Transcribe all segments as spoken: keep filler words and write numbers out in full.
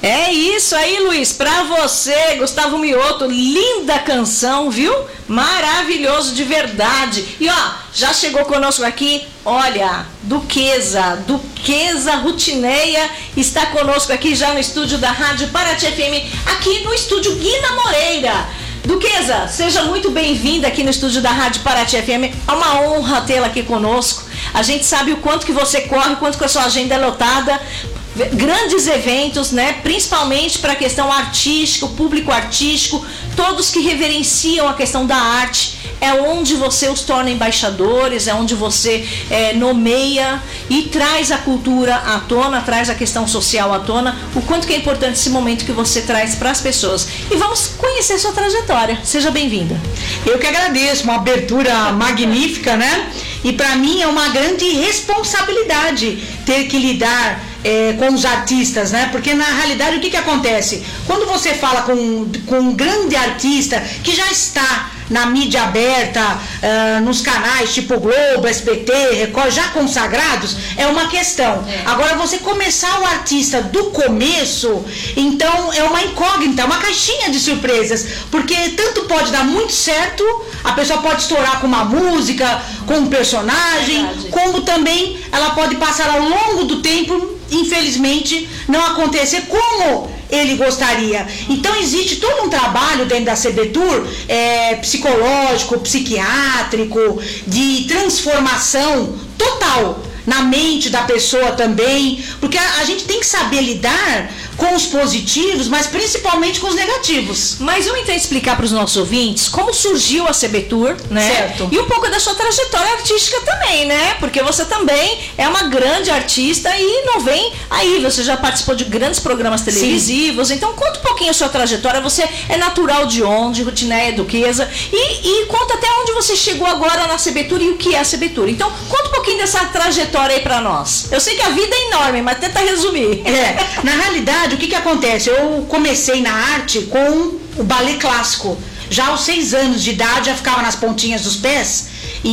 É isso aí, Luiz, pra você, Gustavo Mioto, linda canção, viu? Maravilhoso de verdade. E ó, já chegou conosco aqui, olha, Duquesa, Duquesa Rutineia está conosco aqui já no estúdio da Rádio Paraty F M, aqui no estúdio Guina Moreira. Duquesa, seja muito bem-vinda aqui no estúdio da Rádio Paraty F M. É uma honra tê-la aqui conosco. A gente sabe o quanto que você corre, o quanto que a sua agenda é lotada. Grandes eventos, né? Principalmente para a questão artística, o público artístico, todos que reverenciam a questão da arte. É onde você os torna embaixadores, é onde você é, nomeia e traz a cultura à tona, traz a questão social à tona, o quanto que é importante esse momento que você traz para as pessoas. E vamos conhecer sua trajetória. Seja bem-vinda. Eu que agradeço, uma abertura magnífica, né? E para mim é uma grande responsabilidade ter que lidar é, com os artistas, né? Porque na realidade o que que acontece? Quando você fala com, com um grande artista que já está na mídia aberta, uh, nos canais tipo Globo, S B T, Record, já consagrados, é uma questão. É. Agora, você começar o artista do começo, então é uma incógnita, uma caixinha de surpresas, porque tanto pode dar muito certo, a pessoa pode estourar com uma música, com um personagem, Verdade. como também ela pode passar ao longo do tempo, infelizmente, não acontecer como ele gostaria. Então existe todo um trabalho dentro da Sebetur, é, psicológico, psiquiátrico, de transformação total na mente da pessoa também, porque a, a gente tem que saber lidar com os positivos, mas principalmente com os negativos. Mas vamos então explicar para os nossos ouvintes como surgiu a Sebetur, né? Certo. E um pouco da sua trajetória artística também, né? Porque você também é uma grande artista e não vem aí, você já participou de grandes programas televisivos. Sim. Então conta um pouquinho a sua trajetória. Você é natural de onde, Rutineia, Duquesa, e, e conta até onde você chegou agora na Sebetur e o que é a Sebetur. Então conta um pouquinho dessa trajetória aí pra nós. Eu sei que a vida é enorme, mas tenta resumir. É, na realidade, o que que acontece? Eu comecei na arte com o balé clássico. Já aos seis anos de idade, já ficava nas pontinhas dos pés.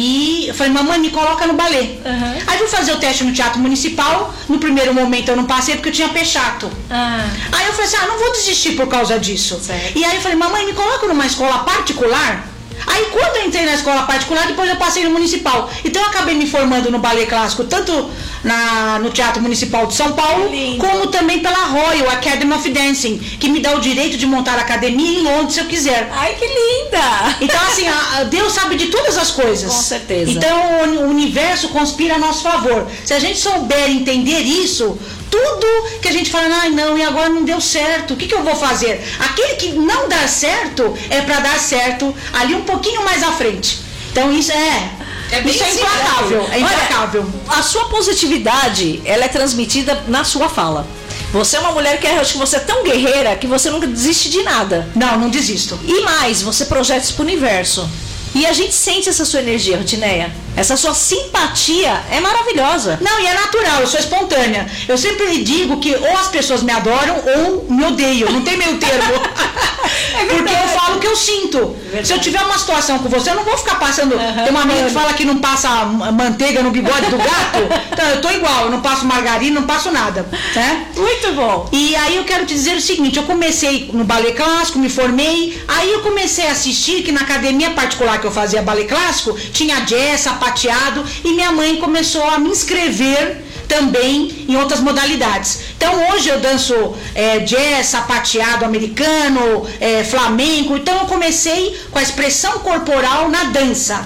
E eu falei, mamãe, me coloca no balé. Uhum. Aí fui fazer o teste no Teatro Municipal. No primeiro momento eu não passei porque eu tinha pé chato. Ah. Aí eu falei assim, ah, não vou desistir por causa disso. Certo. E aí eu falei, mamãe, me coloca numa escola particular. Aí quando eu entrei na escola particular, depois eu passei no municipal. Então eu acabei me formando no balé clássico, tanto na, no Teatro Municipal de São Paulo, como também pela Royal Academy of Dancing, que me dá o direito de montar a academia em Londres se eu quiser. Ai, que linda! Então assim, a, Deus sabe de todas as coisas. Com certeza. Então o, o universo conspira a nosso favor. Se a gente souber entender isso, tudo que a gente fala, ai não, e agora não deu certo, o que que eu vou fazer? Aquele que não dá certo é para dar certo ali um pouquinho mais à frente. Então isso é, é isso é implacável, é implacável. Olha, a sua positividade, ela é transmitida na sua fala. Você é uma mulher que acho que você é tão guerreira que você nunca desiste de nada. Não, não desisto. E mais, você projeta isso pro universo. E a gente sente essa sua energia, Rutineia. Essa sua simpatia é maravilhosa. Não, e é natural, eu sou espontânea. Eu sempre digo que ou as pessoas me adoram ou me odeiam. Não tem meio termo. É porque eu falo o que eu sinto. É Se eu tiver uma situação com você, eu não vou ficar passando... Uhum. Tem uma amiga que fala que não passa manteiga no bigode do gato. Então eu tô igual, eu não passo margarina, não passo nada. Né? Muito bom. E aí eu quero te dizer o seguinte, eu comecei no balé clássico, me formei. Aí eu comecei a assistir que na academia particular que eu fazia balé clássico, tinha jazz, sapateado, e minha mãe começou a me inscrever também em outras modalidades. Então hoje eu danço é, jazz, sapateado americano, é, flamenco. Então eu comecei com a expressão corporal na dança.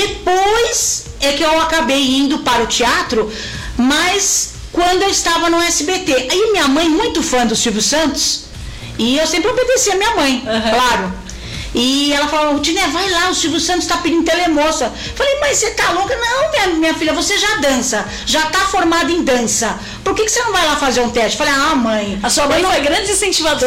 Depois é que eu acabei indo para o teatro, mas quando eu estava no S B T. Aí minha mãe, muito fã do Silvio Santos, e eu sempre obedecia a minha mãe, uhum. claro. E ela falou, Rutineia, vai lá, o Silvio Santos tá pedindo telemoça. Falei, mas você tá louca? Não, minha, minha filha, você já dança, já tá formada em dança. Por que que você não vai lá fazer um teste? Falei, ah, mãe... A sua mãe foi grande incentivadora.